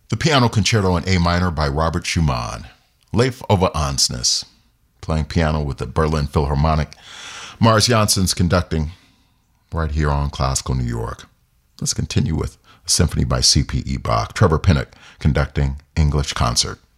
The Piano Concerto in A minor by Robert Schumann. Leif Ove Andsnes, playing piano with the Berlin Philharmonic. Mars Jansson's conducting right here on Classical New York. Let's continue with a symphony by C.P.E. Bach. Trevor Pinnock conducting English Concert.